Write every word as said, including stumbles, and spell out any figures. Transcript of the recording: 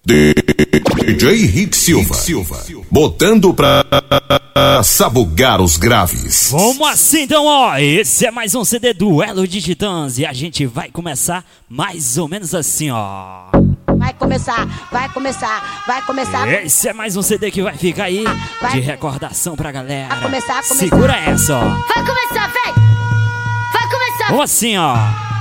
D J Rick Silva, Silva, botando pra sabugar os graves. Vamos assim então, ó, esse é mais um C D Duelo de Titãs e a gente vai começar mais ou menos assim, ó. Vai começar, vai começar, vai começar. Esse é mais um C D que vai ficar aí vai, de recordação pra galera. Vai começar, começar. Segura essa, ó. Vai começar, vem! Vai começar! Vamos assim, ó.